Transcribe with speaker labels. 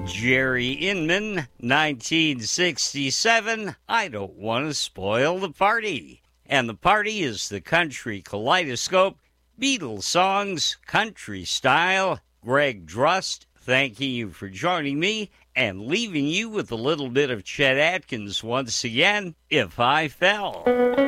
Speaker 1: Jerry Inman, 1967, I Don't Want to Spoil the Party. And the party is the Country Kaleidoscope, Beatles songs, country style. Greg Drust, thanking you for joining me and leaving you with a little bit of Chet Atkins once again, If I Fell.